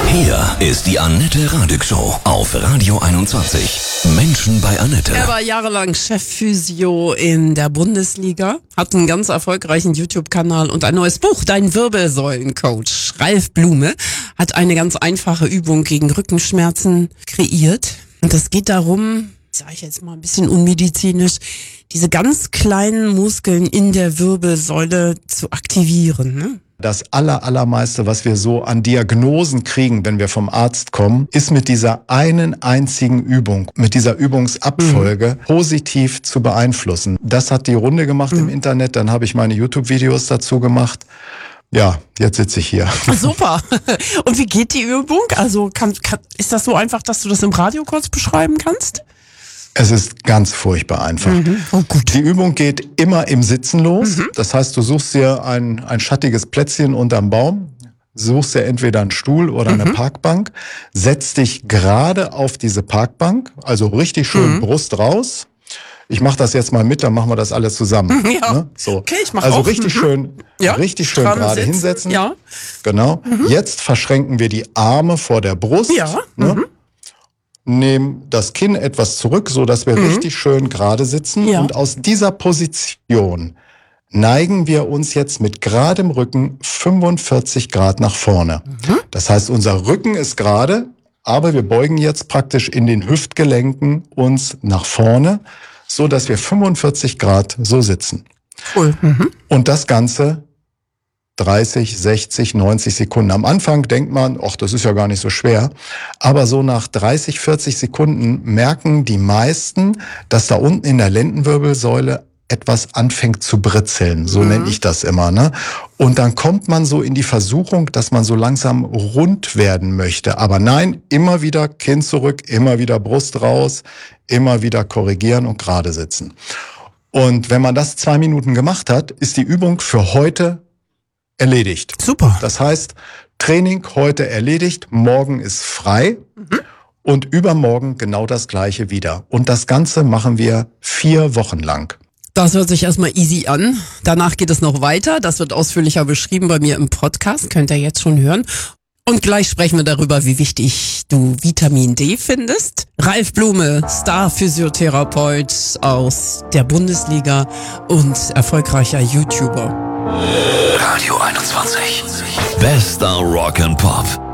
Hier ist die Annette Radig Show auf Radio 21. Menschen bei Annette. Er war jahrelang Chefphysio in der Bundesliga, hat einen ganz erfolgreichen YouTube-Kanal und ein neues Buch, Dein Wirbelsäulencoach. Ralf Blume hat eine ganz einfache Übung gegen Rückenschmerzen kreiert. Und es geht darum, sage ich jetzt mal ein bisschen unmedizinisch, diese ganz kleinen Muskeln in der Wirbelsäule zu aktivieren, ne? Das allermeiste, was wir so an Diagnosen kriegen, wenn wir vom Arzt kommen, ist mit dieser einen einzigen Übung, mit dieser Übungsabfolge positiv zu beeinflussen. Das hat die Runde gemacht im Internet, dann habe ich meine YouTube-Videos dazu gemacht. Ja, jetzt sitze ich hier. Super. Und wie geht die Übung? Also ist das so einfach, dass du das im Radio kurz beschreiben kannst? Es ist ganz furchtbar einfach. Oh, gut. Die Übung geht immer im Sitzen los. Das heißt, du suchst dir ein schattiges Plätzchen unterm Baum, suchst dir entweder einen Stuhl oder eine Parkbank, setzt dich gerade auf diese Parkbank, also richtig schön Brust raus. Ich mache das jetzt mal mit, dann machen wir das alle zusammen. Ja. Ne? So. Okay, ich mache also auch. richtig schön gerade hinsetzen. Ja. Genau. Jetzt verschränken wir die Arme vor der Brust. Ja. Ne? Nehmen das Kinn etwas zurück, so dass wir richtig schön gerade sitzen. Ja. Und aus dieser Position neigen wir uns jetzt mit geradem Rücken 45 Grad nach vorne. Das heißt, unser Rücken ist gerade, aber wir beugen jetzt praktisch in den Hüftgelenken uns nach vorne, so dass wir 45 Grad so sitzen. Cool. Und das Ganze 30, 60, 90 Sekunden. Am Anfang denkt man, ach, das ist ja gar nicht so schwer. Aber so nach 30, 40 Sekunden merken die meisten, dass da unten in der Lendenwirbelsäule etwas anfängt zu britzeln. So nenne ich das immer, ne? Und dann kommt man so in die Versuchung, dass man so langsam rund werden möchte. Aber nein, immer wieder Kinn zurück, immer wieder Brust raus, immer wieder korrigieren und gerade sitzen. Und wenn man das 2 Minuten gemacht hat, ist die Übung für heute erledigt. Super. Das heißt, Training heute erledigt, morgen ist frei und übermorgen genau das Gleiche wieder. Und das Ganze machen wir 4 Wochen lang. Das hört sich erstmal easy an. Danach geht es noch weiter. Das wird ausführlicher beschrieben bei mir im Podcast. Könnt ihr jetzt schon hören. Und gleich sprechen wir darüber, wie wichtig du Vitamin D findest. Ralf Blume, Star-Physiotherapeut aus der Bundesliga und erfolgreicher YouTuber. Radio 21. Bester Rock and Pop.